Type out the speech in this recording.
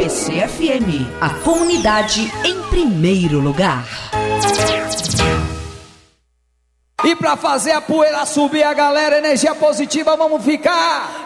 ECFM, a comunidade em primeiro lugar. E pra fazer a poeira subir, a galera, energia positiva, vamos ficar